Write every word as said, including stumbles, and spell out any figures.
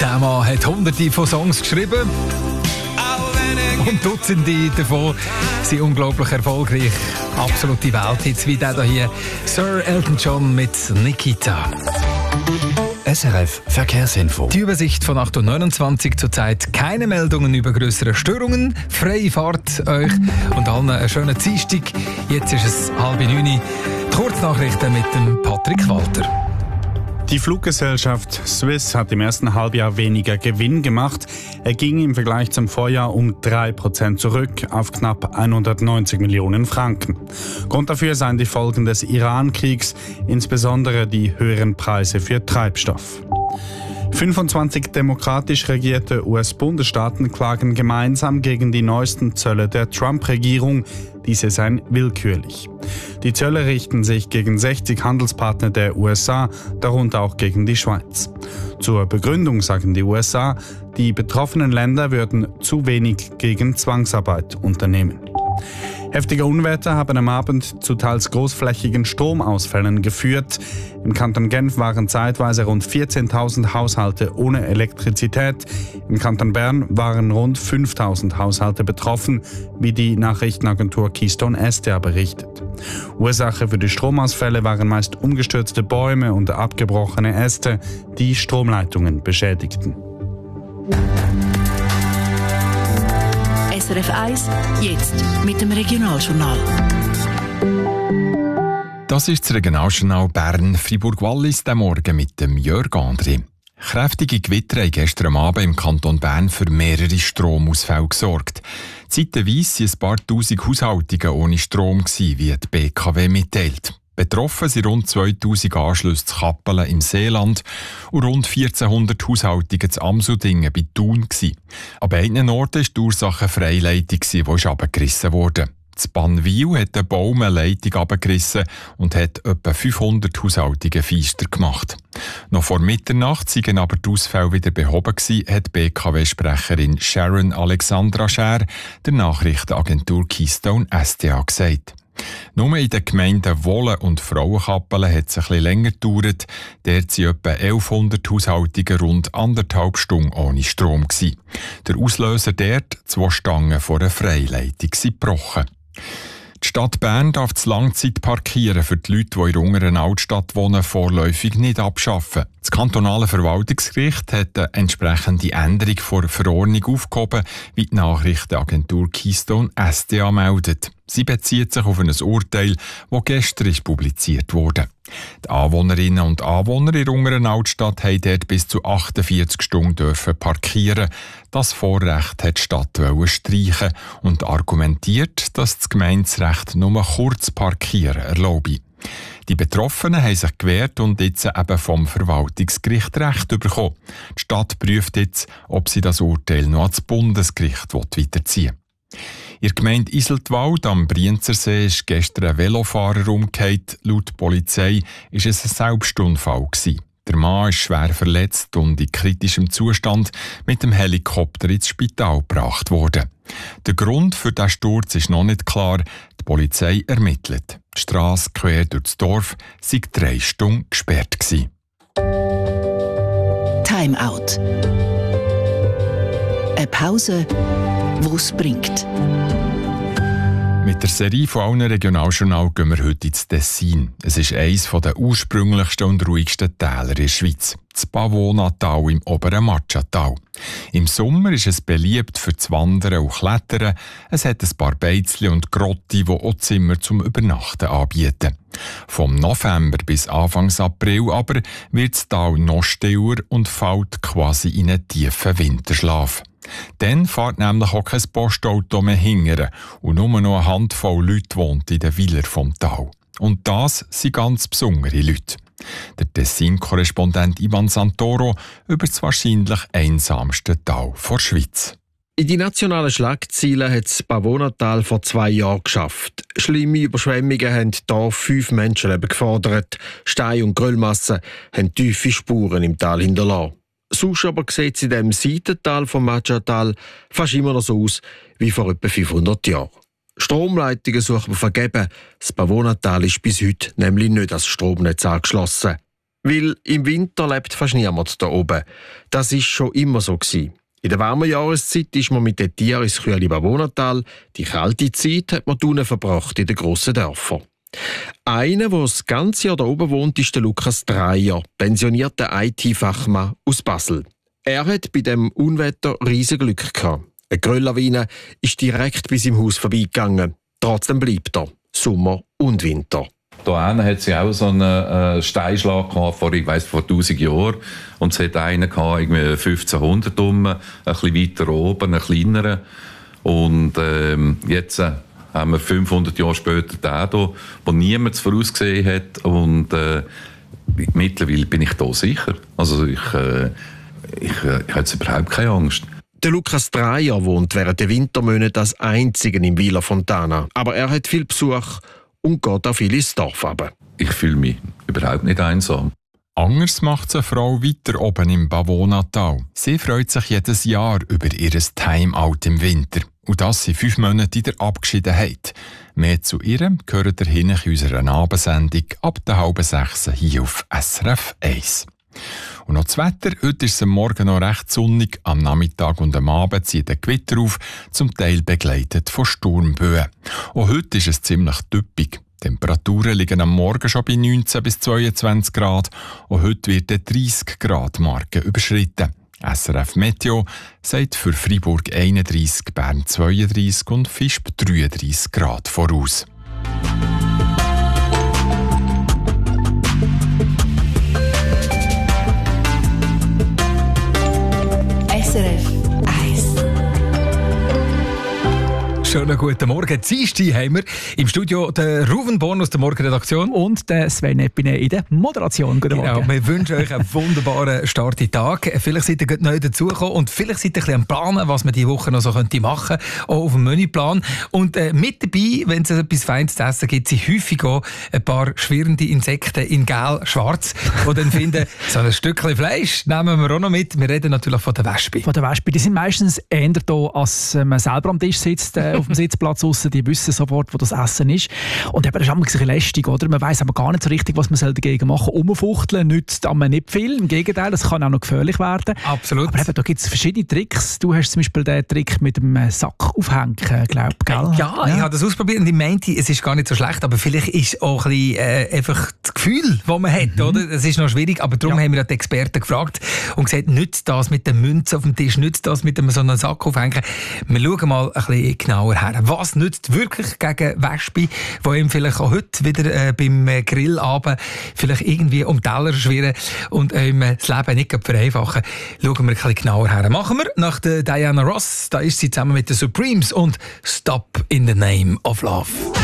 Der Mann hat hunderte von Songs geschrieben. Und Dutzende davon sind unglaublich erfolgreich. Absolute Welthits wie der hier. Sir Elton John mit Nikita. S R F Verkehrsinfo. Die Übersicht von acht Uhr neunundzwanzig zurzeit. Keine Meldungen über grössere Störungen. Freie Fahrt euch und allen einen schönen Dienstag. Jetzt ist es halb neun. Die Kurznachrichten mit dem Patrick Walter. Die Fluggesellschaft Swiss hat im ersten Halbjahr weniger Gewinn gemacht. Er ging im Vergleich zum Vorjahr um drei Prozent zurück auf knapp hundertneunzig Millionen Franken. Grund dafür seien die Folgen des Iran-Kriegs, insbesondere die höheren Preise für Treibstoff. fünfundzwanzig demokratisch regierte U S-Bundesstaaten klagen gemeinsam gegen die neuesten Zölle der Trump-Regierung. Diese seien willkürlich. Die Zölle richten sich gegen sechzig Handelspartner der U S A, darunter auch gegen die Schweiz. Zur Begründung sagen die U S A, die betroffenen Länder würden zu wenig gegen Zwangsarbeit unternehmen. Heftige Unwetter haben am Abend zu teils großflächigen Stromausfällen geführt. Im Kanton Genf waren zeitweise rund vierzehntausend Haushalte ohne Elektrizität. Im Kanton Bern waren rund fünftausend Haushalte betroffen, wie die Nachrichtenagentur Keystone S D A berichtet. Ursache für die Stromausfälle waren meist umgestürzte Bäume und abgebrochene Äste, die Stromleitungen beschädigten. S R F eins, jetzt mit dem Regionaljournal. Das ist das Regionaljournal Bern-Fribourg-Wallis, der Morgen mit dem Jörg André. Kräftige Gewitter haben gestern Abend im Kanton Bern für mehrere Stromausfälle gesorgt. Zeitweise waren ein paar tausend Haushaltungen ohne Strom, wie die B K W mitteilt. Betroffen sind rund zweitausend Anschlüsse zu Kappelen im Seeland und rund vierzehnhundert Haushaltungen zu Amsudingen bei Thun. An beiden Orten war die Ursache eine Freileitung, die ist abgerissen wurde. In Bannwil hat der Baum eine Leitung abgerissen und hat etwa fünfhundert Haushaltungen feister gemacht. Noch vor Mitternacht seien aber die Ausfälle wieder behoben gewesen, hat B K W-Sprecherin Sharon Alexandra Scher der Nachrichtenagentur Keystone S D A gesagt. Nur in den Gemeinden Wohlen und Frauenkappelen hat es ein bisschen länger gedauert. Dort sind etwa elfhundert Haushaltungen rund anderthalb Stunden ohne Strom gewesen. Der Auslöser dort, zwei Stangen vor einer Freileitung, sind gebrochen. Die Stadt Bern darf das Langzeitparkieren für die Leute, die in der Unteren Altstadt wohnen, vorläufig nicht abschaffen. Das kantonale Verwaltungsgericht hat eine entsprechende Änderung vor Verordnung aufgehoben, wie die Nachrichtenagentur Keystone S D A meldet. Sie bezieht sich auf ein Urteil, das gestern ist publiziert wurde. Die Anwohnerinnen und Anwohner in der Unteren Altstadt haben dort bis zu achtundvierzig Stunden dürfen parkieren. Das Vorrecht hat die Stadt streichen und argumentiert, dass das Gemeinderecht nur kurz parkieren erlaube. Die Betroffenen haben sich gewehrt und jetzt eben vom Verwaltungsgericht Recht bekommen. Die Stadt prüft jetzt, ob sie das Urteil noch ans Bundesgericht weiterziehen will. In der Gemeinde Iseltwald am Brienzersee ist gestern ein Velofahrer umgekehrt. Laut Polizei war es ein Selbstunfall. Der Mann ist schwer verletzt und in kritischem Zustand mit dem Helikopter ins Spital gebracht worden. Der Grund für diesen Sturz ist noch nicht klar. Die Polizei ermittelt. Die Strasse quer durch das Dorf sei drei Stunden gesperrt gewesen. Time Out. Eine Pause, die es bringt. Mit der Serie von allen Regionaljournal gehen wir heute ins Tessin. Es ist eines der ursprünglichsten und ruhigsten Täler in der Schweiz. Das Pavona-Tal im oberen Matschatal. Im Sommer ist es beliebt für das Wandern und Klettern. Es hat ein paar Beizli und Grotti, die auch Zimmer zum Übernachten anbieten. Vom November bis Anfang April aber wird das Tal noch stiller und fällt quasi in einen tiefen Winterschlaf. Dann fährt nämlich auch kein Postauto mehr hingern und nur noch eine Handvoll Leute wohnt in den Weiler vom Tal. Und das sind ganz besondere Leute. Der Tessin-Korrespondent Ivan Santoro über das wahrscheinlich einsamste Tal der Schweiz. In die nationalen Schlagzeilen hat das Pavonatal vor zwei Jahren geschafft. Schlimme Überschwemmungen haben hier fünf Menschenleben gefordert. Stein- und Gröllmassen haben tiefe Spuren im Tal hinterlassen. Sonst aber sieht es in diesem Seitental vom Matschatal fast immer noch so aus wie vor etwa fünfhundert Jahren. Stromleitungen sucht man vergeben. Das Pavonatal ist bis heute nämlich nicht als Stromnetz angeschlossen. Weil im Winter lebt fast niemand da oben. Das ist schon immer so gewesen. In der warmen Jahreszeit ist man mit den Tieren ins kühle Pavonatal. Die kalte Zeit hat man unten verbracht in den grossen Dörfern. Einer, der das ganze Jahr da oben wohnt, ist der Lukas Dreyer, pensionierter I T-Fachmann aus Basel. Er hat bei dem Unwetter riesen Glück gehabt. Eine Grölllawine ist direkt bis im Haus vorbeigegangen. Trotzdem bleibt er, Sommer und Winter. Da hinten hat sie auch so einen äh, Steinschlag gehabt, vor, ich weiss, vor tausend Jahren. Und es hat einen gehabt, irgendwie fünfzehnhundert rum, ein bisschen weiter oben, einen kleineren. Und ähm, jetzt äh, haben wir fünfhundert Jahre später den hier, wo niemand es vorausgesehen hat. Und äh, mittlerweile bin ich da sicher. Also ich, äh, ich, äh, ich habe jetzt überhaupt keine Angst. Der Lukas Dreyer wohnt während der Wintermonate als Einziger im Villa Fontana. Aber er hat viel Besuch und geht auch viel ins Dorf runter. Ich fühle mich überhaupt nicht einsam. Anders macht es eine Frau weiter oben im Pavonatal. Sie freut sich jedes Jahr über ihr Timeout im Winter. Und das sind fünf Monate in der Abgeschiedenheit. Mehr zu ihr gehört ihr hin in unserer Abendsendung ab der halben sechs hier auf S R F eins. Und noch das Wetter. Heute ist es am Morgen noch recht sonnig. Am Nachmittag und am Abend zieht ein Gewitter auf, zum Teil begleitet von Sturmböen. Auch heute ist es ziemlich düppig. Die Temperaturen liegen am Morgen schon bei neunzehn bis zweiundzwanzig Grad. Und heute wird die dreißig Grad Marke überschritten. S R F Meteo sagt für Freiburg einunddreißig, Bern zweiunddreißig und Visp dreiunddreißig Grad voraus. S R F eins. Schönen guten Morgen. Dienstag haben wir im Studio den Ruven Born aus der Morgenredaktion. Und den Sven Epine in der Moderation. Guten Morgen. Genau, wir wünschen euch einen wunderbaren Start in den Tag. Vielleicht seid ihr gerade neu dazugekommen und vielleicht seid ihr ein bisschen am Planen, was man diese Woche noch so könnte machen könnte, auch auf dem Menüplan. Und äh, mit dabei, wenn es etwas Feines zu essen gibt, sind häufig auch ein paar schwirrende Insekten in gel-schwarz, die dann finden, so ein Stückchen Fleisch nehmen wir auch noch mit. Wir reden natürlich von der Wespe. Von der Wespe. Die sind meistens eher da, als man selber am Tisch sitzt, äh, auf dem Sitzplatz aussen. Die wissen sofort, wo das Essen ist. Und eben, das ist immer ein bisschen lästig, oder? Man weiss aber gar nicht so richtig, was man dagegen machen soll. Umfuchteln nützt aber nicht viel. Im Gegenteil, das kann auch noch gefährlich werden. Absolut. Aber eben, da gibt es verschiedene Tricks. Du hast zum Beispiel den Trick mit dem Sack aufhängen, glaube ich, gell? Ja, ja, ich habe das ausprobiert und ich meinte, es ist gar nicht so schlecht, aber vielleicht ist auch ein bisschen, äh, einfach das Gefühl, das man hat, mhm. oder? Das ist noch schwierig, aber darum ja. haben wir die Experten gefragt und gesagt, nützt das mit den Münzen auf dem Tisch, nützt das mit einem so einem Sack aufhängen. Wir schauen mal ein bisschen genauer her. Was nützt wirklich gegen Wespe, die ihm vielleicht auch heute wieder äh, beim Grillabend vielleicht irgendwie um die Teller schwirren und ihm äh, das Leben nicht vereinfachen? Schauen wir ein bisschen genauer her. Machen wir nach der Diana Ross, da ist sie zusammen mit den Supremes und Stop in the Name of Love.